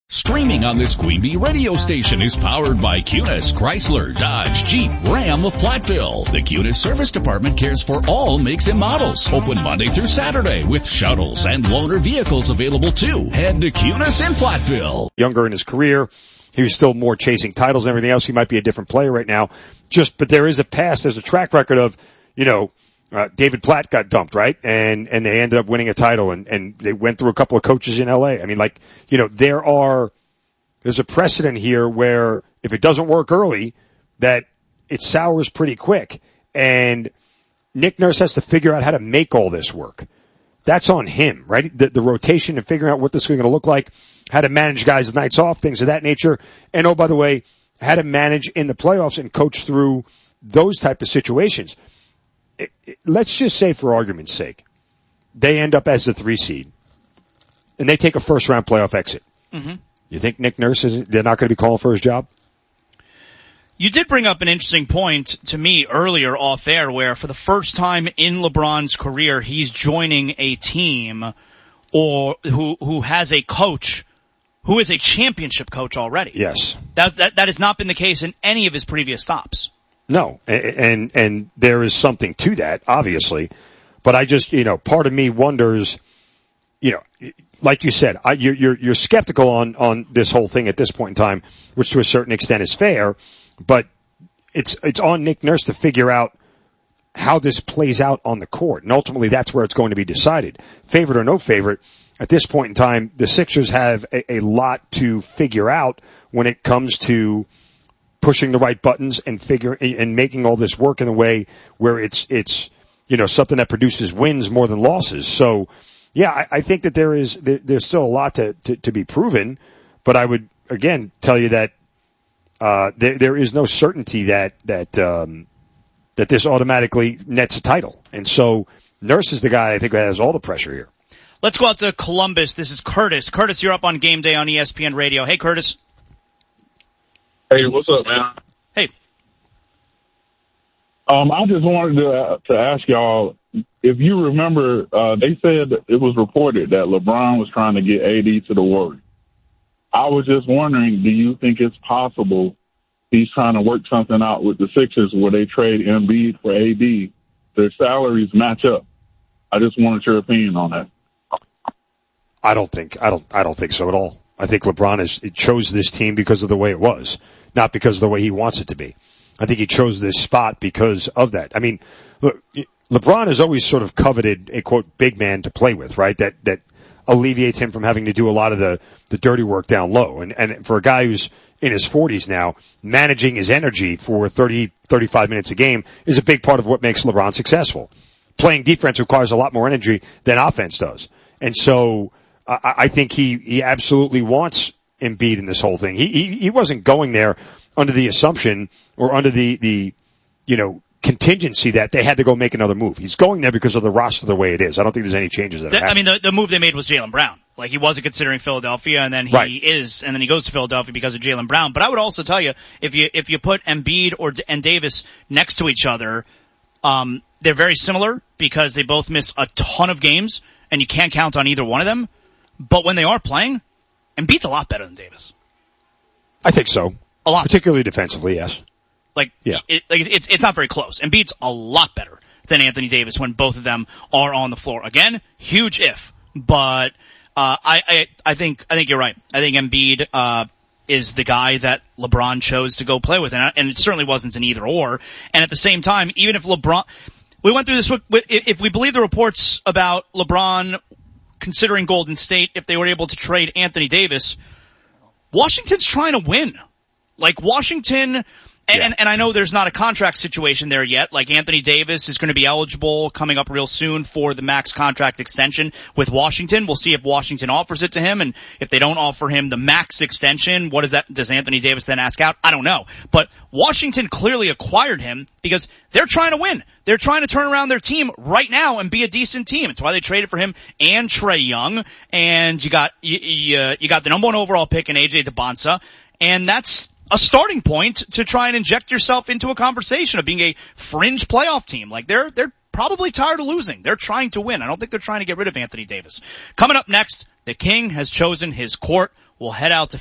Streaming on this Queen Bee radio station is powered by Cunis, Chrysler, Dodge, Jeep, Ram of Platteville. The Cunis Service Department cares for all makes and models. Open Monday through Saturday with shuttles and loaner vehicles available too. Head to Cunis in Platteville. Younger in his career, he was still more chasing titles and everything else. He might be a different player right now. But there is there's a track record of, David Platt got dumped, right? And they ended up winning a title and they went through a couple of coaches in LA. I mean, there's a precedent here where if it doesn't work early, that it sours pretty quick. And Nick Nurse has to figure out how to make all this work. That's on him, right? The rotation and figuring out what this is going to look like, how to manage guys' nights off, things of that nature. And oh, by the way, how to manage in the playoffs and coach through those type of situations. Let's just say, for argument's sake, they end up as the 3 seed, and they take a first-round playoff exit. Mm-hmm. You think Nick Nurse they're not going to be calling for his job? You did bring up an interesting point to me earlier off air, where for the first time in LeBron's career, he's joining a team or who has a coach who is a championship coach already. Yes, that has not been the case in any of his previous stops. No, and there is something to that, obviously. But I just, part of me wonders, like you said, you're skeptical on this whole thing at this point in time, which to a certain extent is fair. But it's on Nick Nurse to figure out how this plays out on the court, and ultimately that's where it's going to be decided. Favorite or no favorite, at this point in time, the Sixers have a lot to figure out when it comes to pushing the right buttons and making all this work in a way where it's something that produces wins more than losses. So, yeah, I think that there's still a lot to be proven, but I would again tell you that there is no certainty that this automatically nets a title. And so Nurse is the guy I think that has all the pressure here. Let's go out to Columbus. This is Curtis. Curtis, you're up on Game Day on ESPN Radio. Hey, Curtis. Hey, what's up, man? Hey. I just wanted to ask y'all, if you remember, they said it was reported that LeBron was trying to get AD to the Warriors. I was just wondering, do you think it's possible he's trying to work something out with the Sixers where they trade Embiid for AD? Their salaries match up. I just wanted your opinion on that. I don't think so at all. I think LeBron chose this team because of the way it was, not because of the way he wants it to be. I think he chose this spot because of that. I mean, look, LeBron has always sort of coveted a, quote, big man to play with, right? That alleviates him from having to do a lot of the dirty work down low. And for a guy who's in his 40s now, managing his energy for 30, 35 minutes a game is a big part of what makes LeBron successful. Playing defense requires a lot more energy than offense does. And so I think he absolutely wants Embiid in this whole thing. He wasn't going there under the assumption or under the contingency that they had to go make another move. He's going there because of the roster the way it is. I don't think there's any changes that I mean, the move they made was Jaylen Brown. Like, he wasn't considering Philadelphia, and then he is, and then he goes to Philadelphia because of Jaylen Brown. But I would also tell you, if you put Embiid and Davis next to each other, they're very similar because they both miss a ton of games, and you can't count on either one of them. But when they are playing, Embiid's a lot better than Davis. I think so. A lot. Particularly defensively, yes. It's not very close. Embiid's a lot better than Anthony Davis when both of them are on the floor. Again, huge if, but I think you're right. I think Embiid is the guy that LeBron chose to go play with, and it certainly wasn't an either or. And at the same time, even if LeBron, we went through this, if we believe the reports about LeBron considering Golden State, if they were able to trade Anthony Davis, Washington's trying to win. Like, Washington, and I know there's not a contract situation there yet. Like, Anthony Davis is going to be eligible coming up real soon for the max contract extension with Washington. We'll see if Washington offers it to him, and if they don't offer him the max extension, does Anthony Davis then ask out? I don't know. But Washington clearly acquired him because they're trying to win. They're trying to turn around their team right now and be a decent team. It's why they traded for him and Trae Young, and you got the number 1 overall pick in AJ Debonsa, and that's a starting point to try and inject yourself into a conversation of being a fringe playoff team. Like, they're probably tired of losing. They're trying to win. I don't think they're trying to get rid of Anthony Davis. Coming up next, the King has chosen his court. We'll head out to